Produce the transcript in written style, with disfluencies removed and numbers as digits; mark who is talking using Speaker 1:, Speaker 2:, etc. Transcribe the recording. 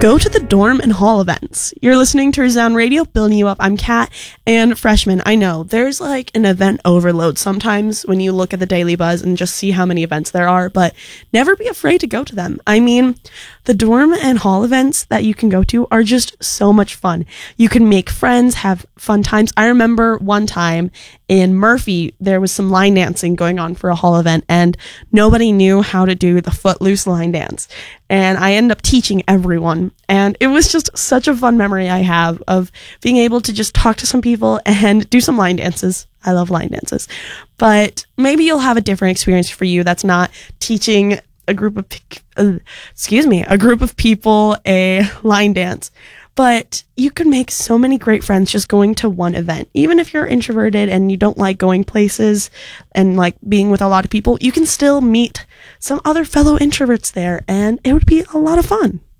Speaker 1: Go to the dorm and hall events. You're listening to Resound Radio, building you up. I'm Kat, and freshmen, I know, there's like an event overload sometimes when you look at the Daily Buzz and just see how many events there are, but never be afraid to go to them. I mean, the dorm and hall events that you can go to are just so much fun. You can make friends, have fun times. I remember one time in Murphy, there was some line dancing going on for a hall event, and nobody knew how to do the footloose line dance. And I ended up teaching everyone. And it was just such a fun memory I have of being able to just talk to some people and do some line dances. I love line dances. But maybe you'll have a different experience for you that's not teaching a group of people a line dance. But you can make so many great friends just going to one event. Even if you're introverted and you don't like going places and like being with a lot of people, you can still meet some other fellow introverts there, and it would be a lot of fun.